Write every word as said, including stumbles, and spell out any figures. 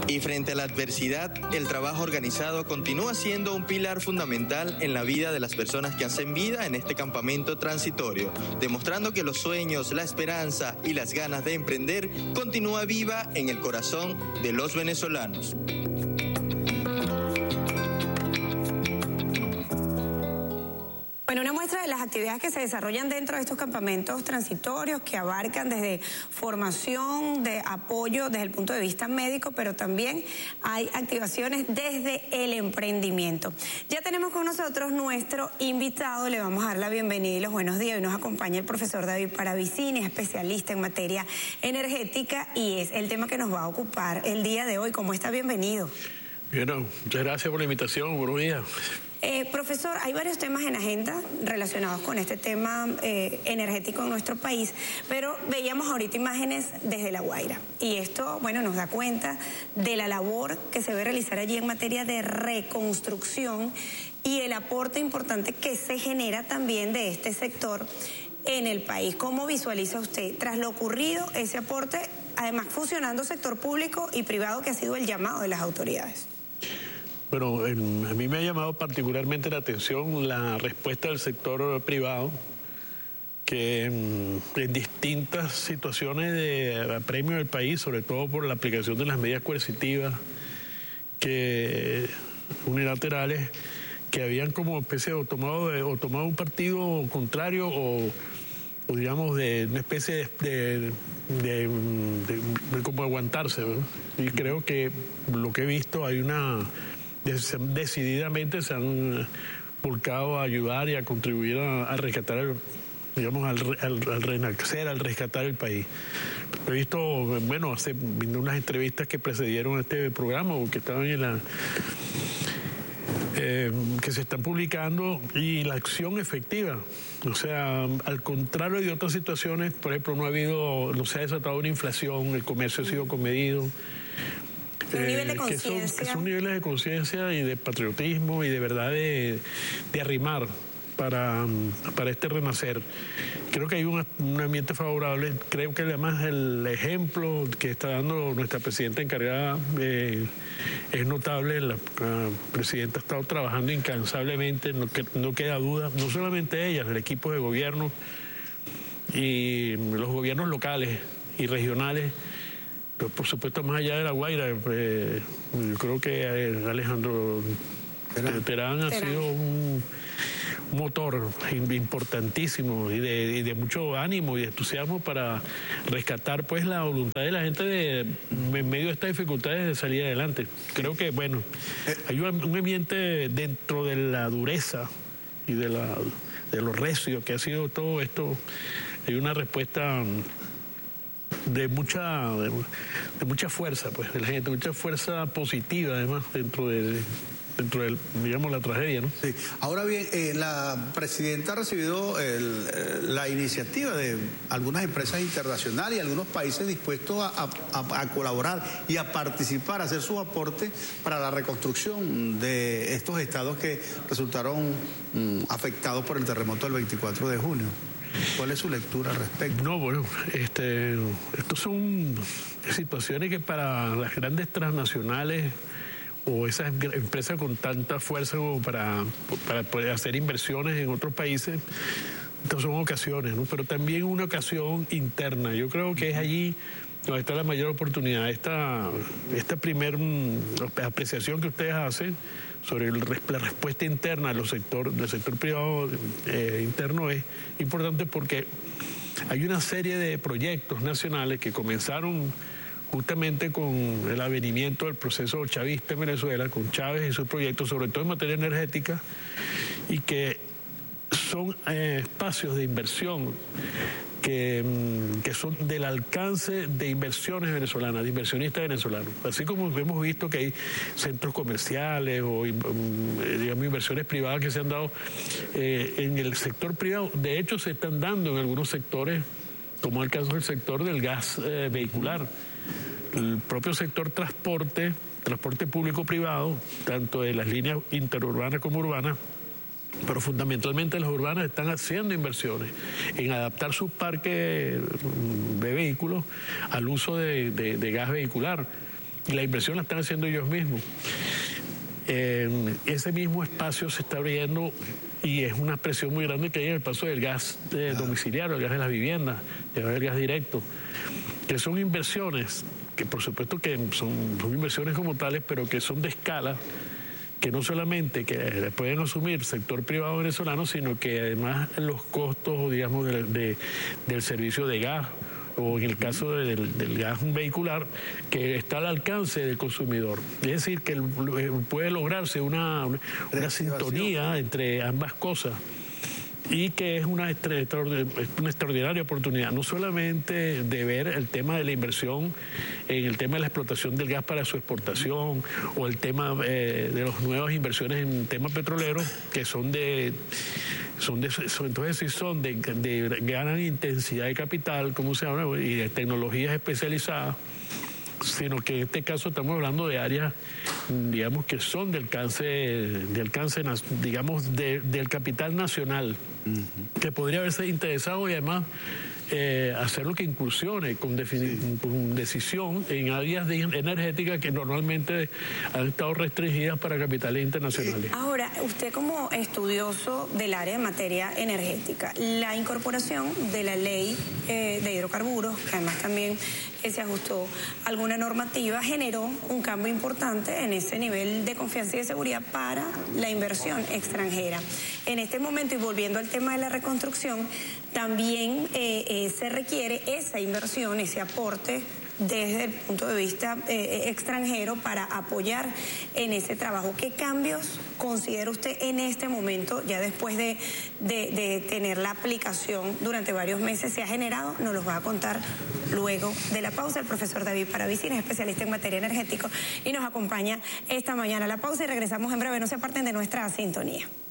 Y frente a la adversidad, el trabajo organizado continúa siendo un pilar fundamental en la vida de las personas que hacen vida en este campamento transitorio, demostrando que los sueños, la esperanza y las ganas de emprender continúa viva en el corazón de los venezolanos. Bueno, una muestra de las actividades que se desarrollan dentro de estos campamentos transitorios que abarcan desde formación, de apoyo desde el punto de vista médico, pero también hay activaciones desde el emprendimiento. Ya tenemos con nosotros nuestro invitado, le vamos a dar la bienvenida y los buenos días. Hoy nos acompaña el profesor David Paravicini, especialista en materia energética, y es el tema que nos va a ocupar el día de hoy. ¿Cómo está? Bienvenido. Bueno, muchas gracias por la invitación. Buenos días. Eh, profesor, hay varios temas en agenda relacionados con este tema eh, energético en nuestro país, pero veíamos ahorita imágenes desde La Guaira y esto, bueno, nos da cuenta de la labor que se debe realizar allí en materia de reconstrucción y el aporte importante que se genera también de este sector en el país. ¿Cómo visualiza usted, tras lo ocurrido, ese aporte, además fusionando sector público y privado, que ha sido el llamado de las autoridades? Bueno, a mí me ha llamado particularmente la atención la respuesta del sector privado, que en, en distintas situaciones de apremio del país, sobre todo por la aplicación de las medidas coercitivas que, unilaterales, que habían como especie de o tomado, de, o tomado un partido contrario o, o digamos de una especie de, de, de, de, de como aguantarse, ¿no? Y creo que lo que he visto hay una... decididamente se han volcado a ayudar y a contribuir a, a rescatar, el, digamos, al, al, al renacer, al rescatar el país. He visto, bueno, hace unas entrevistas que precedieron a este programa o que estaban en la... Eh, que se están publicando, y la acción efectiva. O sea, al contrario de otras situaciones, por ejemplo, no ha habido, no se ha desatado una inflación, el comercio ha sido comedido. Un nivel de eh, conciencia. Que son, que son niveles de conciencia y de patriotismo y de verdad de, de arrimar para, para este renacer. Creo que hay un, un ambiente favorable. Creo que además el ejemplo que está dando nuestra presidenta encargada eh, es notable. La, la presidenta ha estado trabajando incansablemente, no, que, no queda duda, no solamente ella, el equipo de gobierno y los gobiernos locales y regionales. Pero por supuesto, más allá de La Guaira, eh, yo creo que eh, Alejandro Terán, Terán ha Terán. sido un motor importantísimo y de, y de mucho ánimo y de entusiasmo para rescatar pues la voluntad de la gente de, en medio de estas dificultades, de salir adelante. Creo que, bueno, hay un, un ambiente dentro de la dureza y de, la, de lo recio que ha sido todo esto. Hay una respuesta de mucha de, de mucha fuerza, pues, de la gente, mucha fuerza positiva, además, dentro de dentro de, digamos, la tragedia, ¿no? Sí. Ahora bien, eh, la presidenta ha recibido el, la iniciativa de algunas empresas internacionales y algunos países dispuestos a, a, a colaborar y a participar, a hacer su aporte para la reconstrucción de estos estados que resultaron mm, afectados por el terremoto del veinticuatro de junio. ¿Cuál es su lectura al respecto? No, bueno, este, estos son situaciones que para las grandes transnacionales o esas empresas con tanta fuerza como para, para poder hacer inversiones en otros países, estas son ocasiones, ¿no? Pero también una ocasión interna. Yo creo que es allí donde está la mayor oportunidad. Esta, esta primera apreciación que ustedes hacen sobre el, la respuesta interna de los sector, del sector privado eh, interno es importante porque hay una serie de proyectos nacionales que comenzaron justamente con el avenimiento del proceso chavista en Venezuela, con Chávez y sus proyectos, sobre todo en materia energética, y que son eh, espacios de inversión que, que son del alcance de inversiones venezolanas, de inversionistas venezolanos. Así como hemos visto que hay centros comerciales o digamos, inversiones privadas que se han dado eh, en el sector privado, de hecho se están dando en algunos sectores, como el caso del sector del gas eh, vehicular. El propio sector transporte, transporte público-privado, tanto de las líneas interurbanas como urbanas, pero fundamentalmente las urbanas están haciendo inversiones en adaptar sus parques de vehículos al uso de, de, de gas vehicular. y la inversión la están haciendo ellos mismos. Eh, ese mismo espacio se está abriendo y es una presión muy grande que hay en el paso del gas eh, domiciliario, el gas de las viviendas, el gas directo, que son inversiones que por supuesto que son, son inversiones como tales, pero que son de escala, que no solamente que pueden asumir el sector privado venezolano, sino que además los costos, digamos, de, de, del servicio de gas, o en el caso del, del gas vehicular, que está al alcance del consumidor. Es decir, que puede lograrse una, una, una sintonía entre ambas cosas, y que es una, una extraordinaria oportunidad, no solamente de ver el tema de la inversión en el tema de la explotación del gas para su exportación, o el tema eh, de las nuevas inversiones en temas petroleros, que son de... Son de, son, entonces sí son de, de gran intensidad de capital, como se habla, y de tecnologías especializadas, sino que en este caso estamos hablando de áreas, digamos, que son de alcance, de alcance digamos, de, del capital nacional, uh-huh. que podría haberse interesado y además eh, hacer lo que incursione con, sí. con decisión en áreas de energéticas que normalmente han estado restringidas para capitales internacionales. Ahora, usted como estudioso del área de materia energética, la incorporación de la ley eh, de hidrocarburos, que además también eh, se ajustó a alguna normativa, generó un cambio importante en ese nivel de confianza y de seguridad para la inversión extranjera. En este momento, y volviendo al tema de la reconstrucción, también eh, eh, se requiere esa inversión, ese aporte desde el punto de vista eh, extranjero para apoyar en ese trabajo. ¿Qué cambios considera usted en este momento, ya después de, de, de tener la aplicación durante varios meses, se ha generado? Nos los va a contar luego de la pausa el profesor David Paravicini, especialista en materia energética, y nos acompaña esta mañana. La pausa y regresamos en breve. No se aparten de nuestra sintonía.